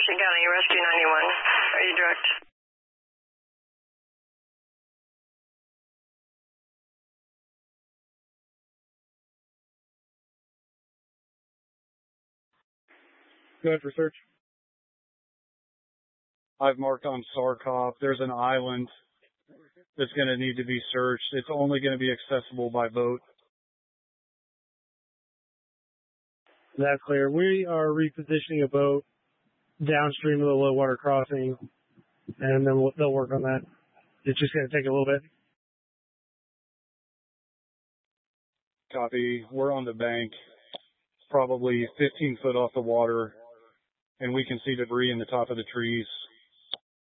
Washington County, Rescue 91. Are you direct? Go ahead for search. I've marked on Sarkop. There's an island that's going to need to be searched. It's only going to be accessible by boat. That's clear. We are repositioning a boat downstream of the low water crossing, and then they'll work on that. It's just going to take a little bit. Copy. We're on the bank, probably 15 foot off the water, and we can see debris in the top of the trees.